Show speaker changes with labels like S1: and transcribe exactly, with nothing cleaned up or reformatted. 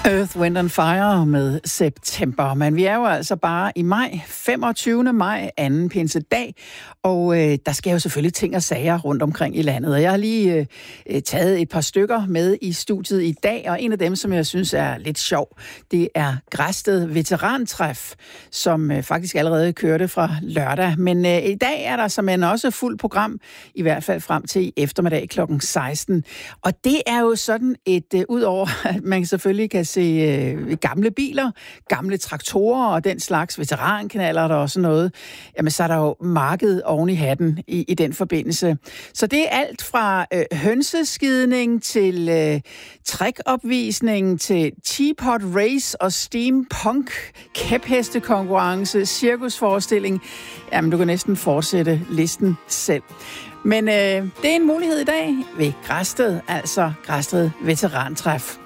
S1: Earth, Wind and Fire med September. Men vi er jo altså bare i maj, femogtyvende maj, anden pinsedag, og øh, der sker jo selvfølgelig ting og sager rundt omkring i landet. Og jeg har lige øh, taget et par stykker med i studiet i dag, og en af dem, som jeg synes er lidt sjov, det er Græsted Veterantræf, som øh, faktisk allerede kørte fra lørdag. Men øh, i dag er der simpelthen også fuldt program, i hvert fald frem til i eftermiddag klokken seksten. Og det er jo sådan et, øh, udover at man selvfølgelig kan se øh, gamle biler, gamle traktorer og den slags veterankanaler og sådan noget, jamen så er der jo marked oven i hatten i, i den forbindelse. Så det er alt fra øh, hønseskidning til øh, trækopvisning til teapot race og steampunk, kæphestekonkurrence, cirkusforestilling. Jamen du kan næsten fortsætte listen selv. Men øh, det er en mulighed i dag ved Græsted, altså Græsted Veterantræf.